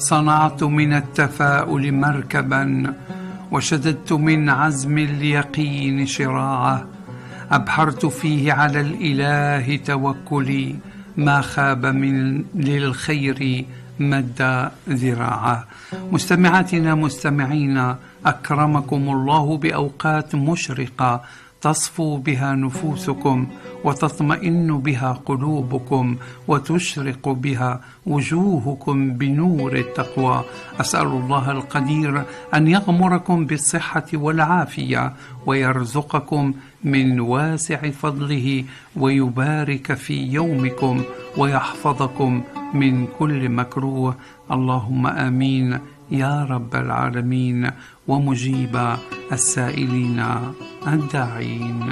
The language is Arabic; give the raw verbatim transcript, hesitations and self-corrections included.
صنعت من التفاؤل مركبا، وشددت من عزم اليقين شراعه، أبحرت فيه على الإله توكلي، ما خاب من للخير مد ذراعه. مستمعاتنا مستمعينا، أكرمكم الله بأوقات مشرقة تصفو بها نفوسكم وتطمئن بها قلوبكم وتشرق بها وجوهكم بنور التقوى. أسأل الله القدير أن يغمركم بالصحة والعافية، ويرزقكم من واسع فضله، ويبارك في يومكم، ويحفظكم من كل مكروه. اللهم آمين يا رب العالمين، ومجيب السائلين الداعين.